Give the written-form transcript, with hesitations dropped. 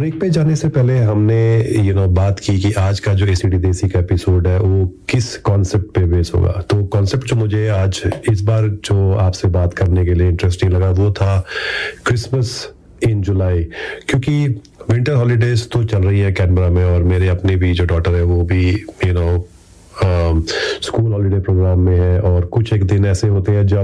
Break पे जाने से पहले हमने बात की कि आज का जो एसीडी देसी का एपिसोड है वो किस कॉन्सेप्ट पे बेस होगा। तो कॉन्सेप्ट जो मुझे आज इस बार जो आपसे बात करने के लिए इंटरेस्टिंग लगा वो था क्रिसमस इन जुलाई, क्योंकि विंटर हॉलीडेज तो चल रही है कैनबरा में और मेरे अपनी भी जो डॉटर है वो भी स्कूल हॉलीडे प्रोग्राम में है और कुछ एक दिन ऐसे होते हैं जब